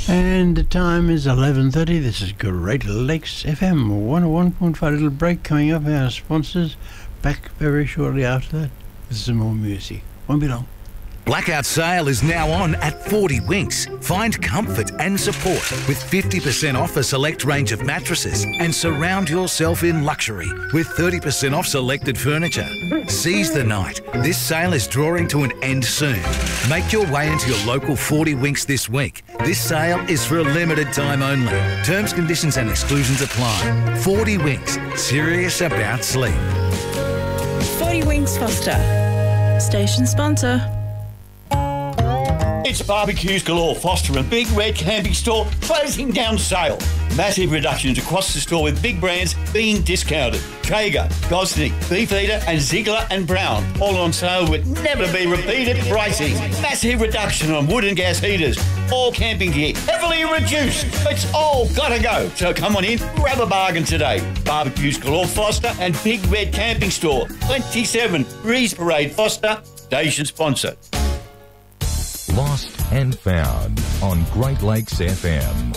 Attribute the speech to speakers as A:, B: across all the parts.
A: And the time is 11:30. This is Great Lakes FM 101.5. Little break coming up. Our sponsors back very shortly after that with some more music. Won't be long.
B: Blackout sale is now on at 40 Winks. Find comfort and support with 50% off a select range of mattresses and surround yourself in luxury with 30% off selected furniture. Seize the night. This sale is drawing to an end soon. Make your way into your local 40 Winks this week. This sale is for a limited time only. Terms, conditions and exclusions apply. 40 Winks. Serious about sleep.
C: 40 Winks Foster. Station sponsor.
D: It's Barbecues Galore Foster and Big Red Camping Store closing down sale. Massive reductions across the store with big brands being discounted. Traeger, Gosnick, Beefeater and Ziegler and Brown. All on sale with never be repeated pricing. Massive reduction on wood and gas heaters. All camping gear heavily reduced. It's all gotta go. So come on in, grab a bargain today. Barbecues Galore Foster and Big Red Camping Store. 27 Breeze Parade Foster. Station sponsor.
E: Lost and Found on Great Lakes FM.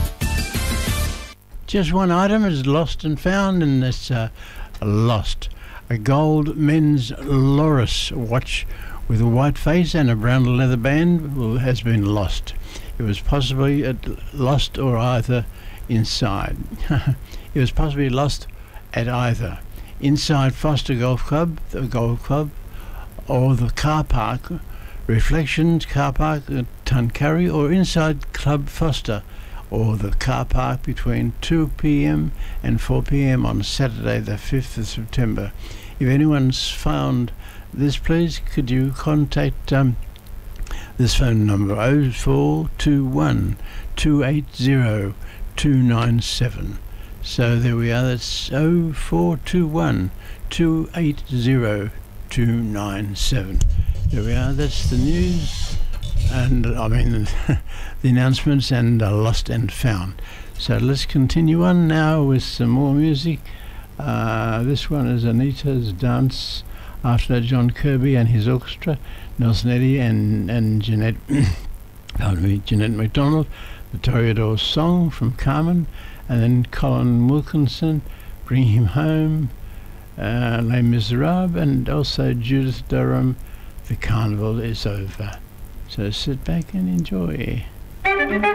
A: Just one item is lost and found, and it's lost. A gold men's Loris watch with a white face and a brown leather band has been lost. It was possibly lost or either inside. It was possibly lost at either inside Foster Golf Club, the golf club, or the car park, Reflections car park at Tuncurry, or inside Club Foster, or the car park between 2 p.m. and 4 p.m. on Saturday the 5th of September. If anyone's found this, please could you contact this phone number 0421 280 297. So there we are, that's 0421 280 297. There we are, that's the news, and the announcements and lost and found. So let's continue on now with some more music. This one is Anita's Dance, after John Kirby and his orchestra, Nelson Eddy and Jeanette, Jeanette MacDonald, the Toreador Song from Carmen, and then Colin Wilkinson, Bring Him Home, Les Miserables, and also Judith Durham, The Carnival Is Over. So sit back and enjoy.